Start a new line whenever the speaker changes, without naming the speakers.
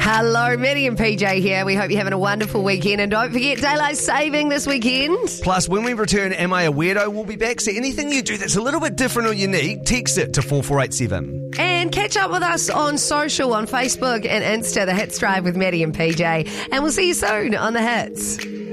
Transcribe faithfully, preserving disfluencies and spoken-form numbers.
Hello, Maddie and P J here. We hope you're having a wonderful weekend. And don't forget daylight saving this weekend.
Plus, when we return, Am I a Weirdo? We'll be back. So anything you do that's a little bit different or unique, text it to four four eight seven.
And catch up with us on social, on Facebook and Insta, The Hits Drive with Maddie and P J. And we'll see you soon on The Hits.